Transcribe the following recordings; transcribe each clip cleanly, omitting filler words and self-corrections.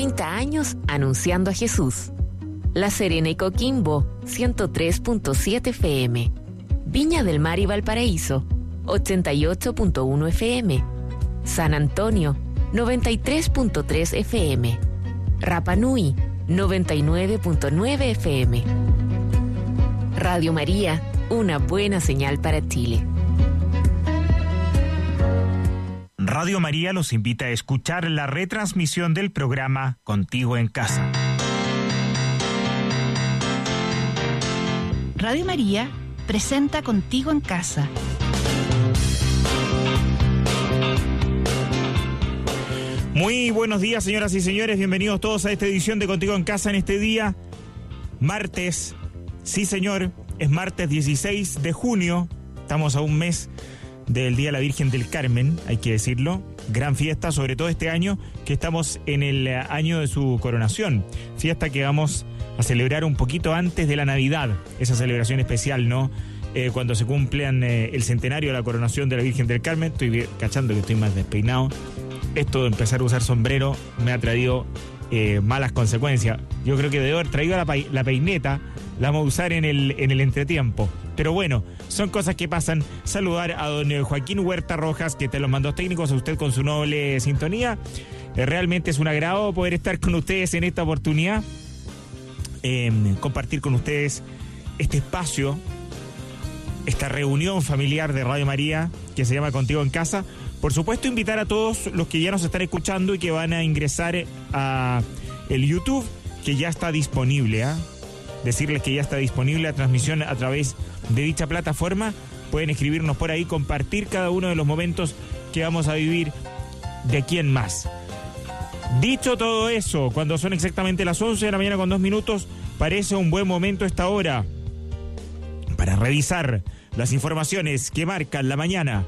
30 años anunciando a Jesús. La Serena y Coquimbo, 103.7 FM. Viña del Mar y Valparaíso, 88.1 FM. San Antonio, 93.3 FM. Rapa Nui, 99.9 FM. Radio María, una buena señal para Chile. Radio María los invita a escuchar la retransmisión del programa Contigo en Casa. Radio María presenta Contigo en Casa. Muy buenos días, señoras y señores, bienvenidos todos a esta edición de Contigo en Casa en este día, martes, sí señor, es martes 16 de junio, estamos a un mes del Día de la Virgen del Carmen, hay que decirlo, gran fiesta, sobre todo este año, que estamos en el año de su coronación, fiesta que vamos a celebrar un poquito antes de la Navidad, esa celebración especial, ¿no? Cuando se cumplan el centenario de la coronación de la Virgen del Carmen, estoy cachando que estoy más despeinado. Esto de empezar a usar sombrero me ha traído malas consecuencias. Yo creo que de haber traído la peineta, la vamos a usar en el entretiempo. Pero bueno, son cosas que pasan. Saludar a don Joaquín Huerta Rojas, que te los mandos técnicos, a usted con su noble sintonía. Realmente es un agrado poder estar con ustedes en esta oportunidad. Compartir con ustedes este espacio, esta reunión familiar de Radio María, que se llama Contigo en Casa. Por supuesto, invitar a todos los que ya nos están escuchando y que van a ingresar a el YouTube, que ya está disponible, decirles que ya está disponible la transmisión a través de dicha plataforma. Pueden escribirnos por ahí, compartir cada uno de los momentos que vamos a vivir de aquí en más. Dicho todo eso, cuando son exactamente las 11 de la mañana con 2 minutos, parece un buen momento esta hora para revisar las informaciones que marcan la mañana.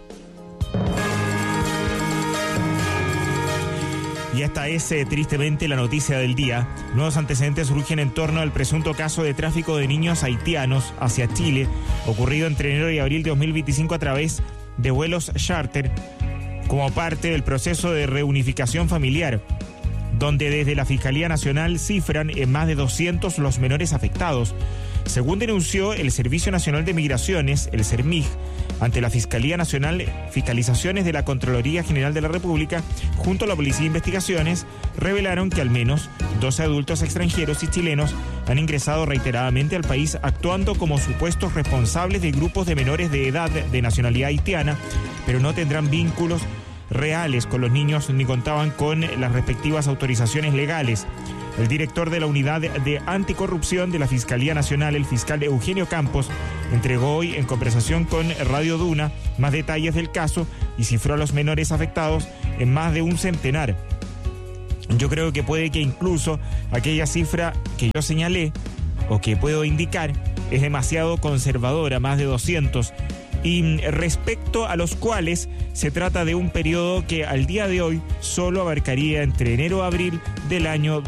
Y esta es tristemente la noticia del día. Nuevos antecedentes surgen en torno al presunto caso de tráfico de niños haitianos hacia Chile, ocurrido entre enero y abril de 2025 a través de vuelos charter, como parte del proceso de reunificación familiar, donde desde la Fiscalía Nacional cifran en más de 200 los menores afectados. Según denunció el Servicio Nacional de Migraciones, el SERMIG, ante la Fiscalía Nacional, fiscalizaciones de la Contraloría General de la República, junto a la Policía de Investigaciones, revelaron que al menos 12 adultos extranjeros y chilenos han ingresado reiteradamente al país actuando como supuestos responsables de grupos de menores de edad de nacionalidad haitiana, pero no tendrán vínculos reales con los niños ni contaban con las respectivas autorizaciones legales. El director de la Unidad de Anticorrupción de la Fiscalía Nacional, el fiscal Eugenio Campos, entregó hoy en conversación con Radio Duna más detalles del caso y cifró a los menores afectados en más de un centenar. Yo creo que puede que incluso aquella cifra que yo señalé o que puedo indicar es demasiado conservadora, más de 200, y respecto a los cuales se trata de un periodo que al día de hoy solo abarcaría entre enero a abril del año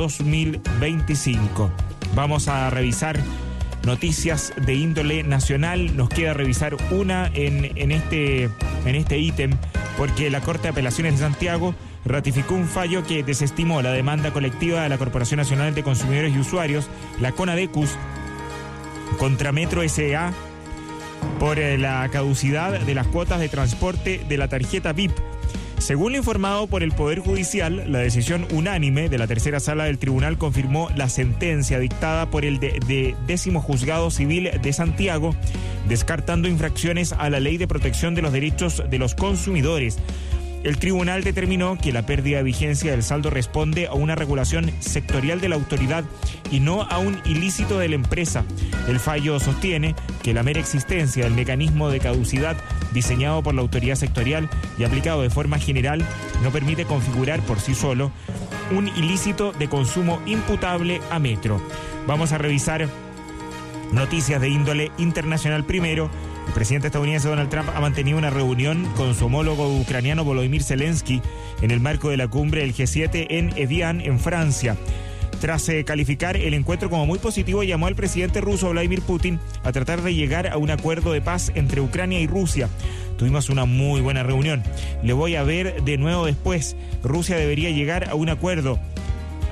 2025. Vamos a revisar noticias de índole nacional. Nos queda revisar una en este ítem, porque la Corte de Apelaciones de Santiago ratificó un fallo que desestimó la demanda colectiva de la Corporación Nacional de Consumidores y Usuarios, la CONADECUS, contra Metro S.A., por la caducidad de las cuotas de transporte de la tarjeta VIP. Según lo informado por el Poder Judicial, la decisión unánime de la tercera sala del tribunal confirmó la sentencia dictada por el de 10º Juzgado Civil de Santiago, descartando infracciones a la Ley de Protección de los Derechos de los Consumidores. El tribunal determinó que la pérdida de vigencia del saldo responde a una regulación sectorial de la autoridad y no a un ilícito de la empresa. El fallo sostiene que la mera existencia del mecanismo de caducidad diseñado por la autoridad sectorial y aplicado de forma general no permite configurar por sí solo un ilícito de consumo imputable a Metro. Vamos a revisar noticias de índole internacional primero. El presidente estadounidense Donald Trump ha mantenido una reunión con su homólogo ucraniano Volodymyr Zelensky en el marco de la cumbre del G7 en Evian, en Francia. Tras calificar el encuentro como muy positivo, llamó al presidente ruso Vladimir Putin a tratar de llegar a un acuerdo de paz entre Ucrania y Rusia. Tuvimos una muy buena reunión. Le voy a ver de nuevo después. Rusia debería llegar a un acuerdo.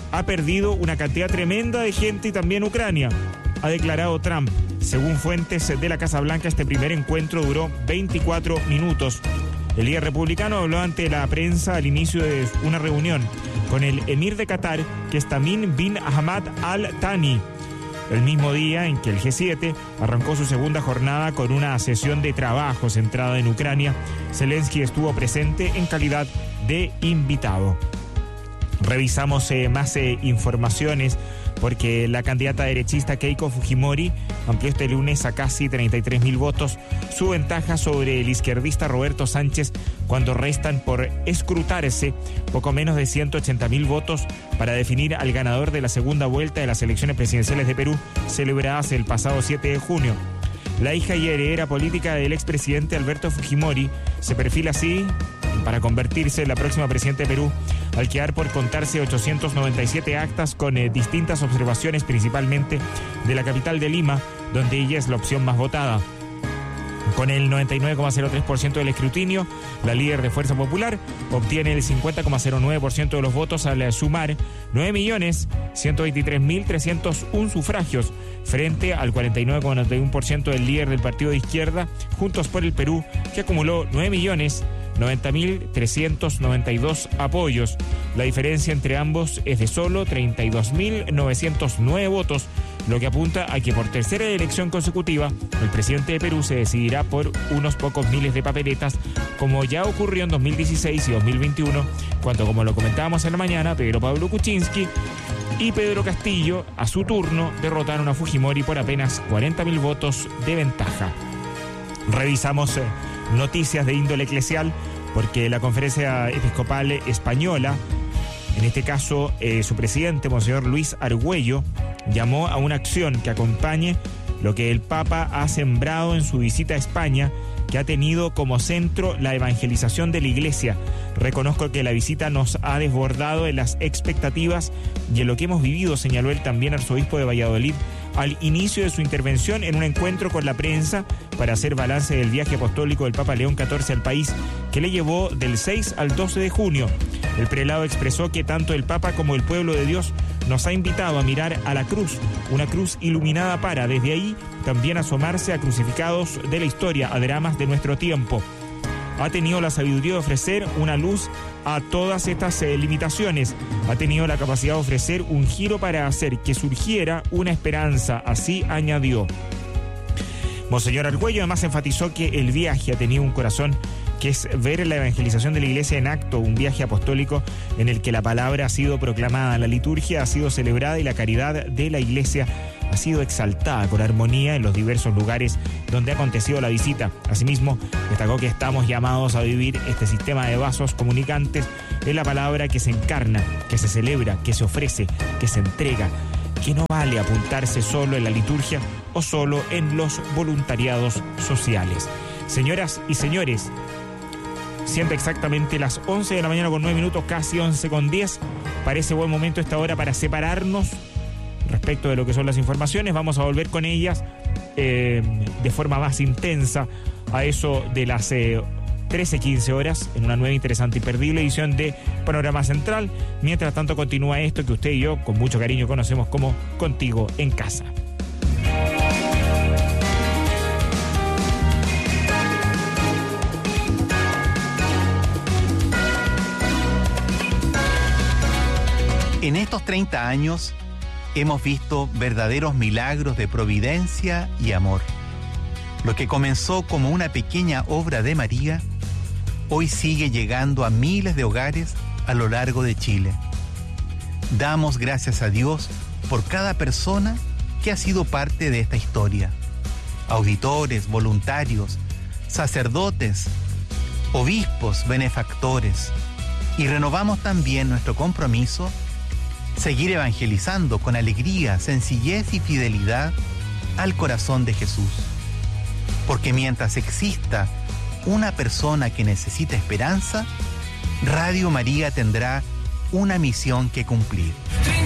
ha perdido una cantidad tremenda de gente y también Ucrania, ha declarado Trump. Según fuentes de la Casa Blanca, este primer encuentro duró 24 minutos. El líder republicano habló ante la prensa al inicio de una reunión con el emir de Qatar, que es Tamim bin Hamad Al Thani, el mismo día en que el G7 arrancó su segunda jornada con una sesión de trabajo centrada en Ucrania. Zelensky estuvo presente en calidad de invitado. Revisamos más informaciones porque la candidata derechista Keiko Fujimori amplió este lunes a casi 33.000 votos su ventaja sobre el izquierdista Roberto Sánchez cuando restan por escrutarse poco menos de 180.000 votos para definir al ganador de la segunda vuelta de las elecciones presidenciales de Perú celebradas el pasado 7 de junio. La hija y heredera política del expresidente Alberto Fujimori se perfila así para convertirse en la próxima presidenta de Perú, al quedar por contarse 897 actas con distintas observaciones, principalmente de la capital de Lima, donde ella es la opción más votada. Con el 99,03% del escrutinio, la líder de Fuerza Popular obtiene el 50,09% de los votos al sumar 9.123.301 sufragios, frente al 49,91% del líder del partido de izquierda, Juntos por el Perú, que acumuló 9.090.392 apoyos. La diferencia entre ambos es de solo 32.909 votos, lo que apunta a que por tercera elección consecutiva el presidente de Perú se decidirá por unos pocos miles de papeletas, como ya ocurrió en 2016 y 2021, cuando, como lo comentábamos en la mañana, Pedro Pablo Kuczynski y Pedro Castillo, a su turno, derrotaron a Fujimori por apenas 40.000 votos de ventaja. Revisamos noticias de índole eclesial porque la Conferencia Episcopal Española, en este caso su presidente, Monseñor Luis Argüello, llamó a una acción que acompañe lo que el Papa ha sembrado en su visita a España, que ha tenido como centro la evangelización de la Iglesia. Reconozco que la visita nos ha desbordado en las expectativas y en lo que hemos vivido, señaló el también arzobispo de Valladolid al inicio de su intervención en un encuentro con la prensa para hacer balance del viaje apostólico del Papa León XIV al país, que le llevó del 6 al 12 de junio. El prelado expresó que tanto el Papa como el pueblo de Dios nos ha invitado a mirar a la cruz, una cruz iluminada para, desde ahí, también asomarse a crucificados de la historia, a dramas de nuestro tiempo. Ha tenido la sabiduría de ofrecer una luz a todas estas limitaciones. Ha tenido la capacidad de ofrecer un giro para hacer que surgiera una esperanza, así añadió. Monseñor Argüello además enfatizó que el viaje ha tenido un corazón que es ver la evangelización de la Iglesia en acto, un viaje apostólico en el que la palabra ha sido proclamada, la liturgia ha sido celebrada y la caridad de la Iglesia ha sido exaltada con armonía en los diversos lugares donde ha acontecido la visita. Asimismo, destacó que estamos llamados a vivir este sistema de vasos comunicantes en la palabra que se encarna, que se celebra, que se ofrece, que se entrega, que no vale apuntarse solo en la liturgia o solo en los voluntariados sociales. Señoras y señores, siendo exactamente las 11 de la mañana con 9 minutos, casi 11 con 10, parece buen momento esta hora para separarnos respecto de lo que son las informaciones. Vamos a volver con ellas de forma más intensa a eso de las 13:15 horas en una nueva, interesante y perdible edición de Panorama Central. Mientras tanto continúa esto que usted y yo con mucho cariño conocemos como Contigo en Casa. En estos 30 años hemos visto verdaderos milagros de providencia y amor. Lo que comenzó como una pequeña obra de María, hoy sigue llegando a miles de hogares a lo largo de Chile. Damos gracias a Dios por cada persona que ha sido parte de esta historia. Auditores, voluntarios, sacerdotes, obispos, benefactores. Y renovamos también nuestro compromiso seguir evangelizando con alegría, sencillez y fidelidad al corazón de Jesús. Porque mientras exista una persona que necesita esperanza, Radio María tendrá una misión que cumplir.